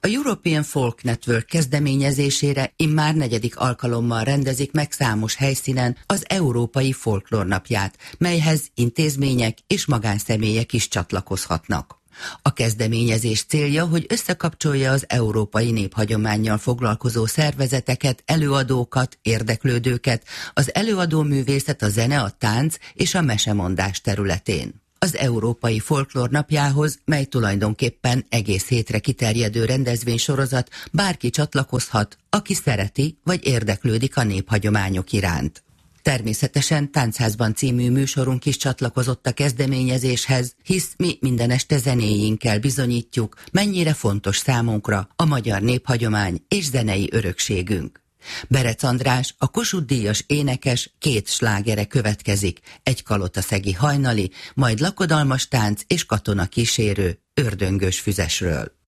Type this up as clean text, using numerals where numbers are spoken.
A European Folk Network kezdeményezésére immár 4. alkalommal rendezik meg számos helyszínen az Európai Folklór Napját, melyhez intézmények és magánszemélyek is csatlakozhatnak. A kezdeményezés célja, hogy összekapcsolja az európai néphagyománnyal foglalkozó szervezeteket, előadókat, érdeklődőket, az előadóművészet, a zene, a tánc és a mesemondás területén. Az Európai Folklór Napjához, mely tulajdonképpen egész hétre kiterjedő rendezvénysorozat, bárki csatlakozhat, aki szereti vagy érdeklődik a néphagyományok iránt. Természetesen Táncházban című műsorunk is csatlakozott a kezdeményezéshez, hisz mi minden este zenéinkkel bizonyítjuk, mennyire fontos számunkra a magyar néphagyomány és zenei örökségünk. Berec András, a Kossuth-díjas énekes 2 slágere következik, egy kalotaszegi hajnali, majd lakodalmas tánc és katona kísérő, Ördöngős füzesről.